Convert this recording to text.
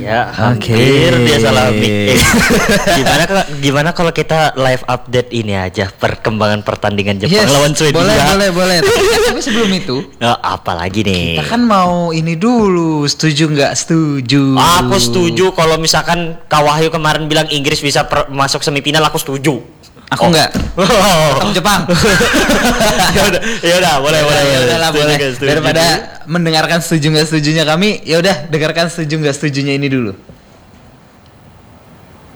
Ya, hampir dia salah mic. Gimana kalau kita live update ini aja perkembangan pertandingan Jepang lawan Swedia? Boleh. Tapi sebelum itu, apalagi nih? Kita kan mau ini dulu, setuju nggak setuju? Aku setuju kalau misalkan Kak Wahyu kemarin bilang Inggris bisa masuk semifinal, aku setuju. Aku enggak. Ketemu Jepang. Ya udah, boleh. Daripada mendengarkan setuju nggak setujunya kami, ya udah dengarkan setuju nggak setujunya ini dulu.